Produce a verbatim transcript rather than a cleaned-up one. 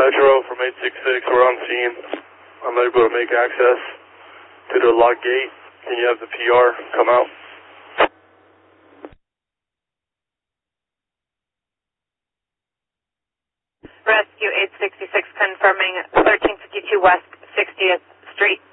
Metro from eight six six, we're on scene. I'm able to make access to the lock gate. Can you have the P R come out? Rescue eight sixty-six confirming thirteen fifty-two West sixtieth Street.